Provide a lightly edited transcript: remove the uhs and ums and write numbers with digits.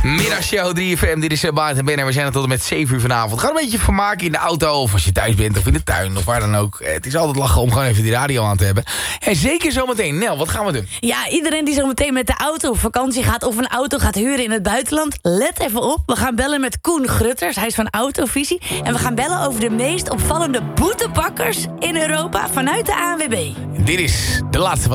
Middagshow 3FM, dit is Bart en Ben en we zijn er tot en met 7 uur vanavond. Ga een beetje vermaken in de auto of als je thuis bent of in de tuin of waar dan ook. Het is altijd lachen om gewoon even die radio aan te hebben. En zeker zometeen. Nel, wat gaan we doen? Ja, iedereen die zo meteen met de auto op vakantie gaat of een auto gaat huren in het buitenland, let even op. We gaan bellen met Koen Grutters, hij is van Autovisie. En we gaan bellen over de meest opvallende boetepakkers in Europa vanuit de ANWB. Dit is de laatste van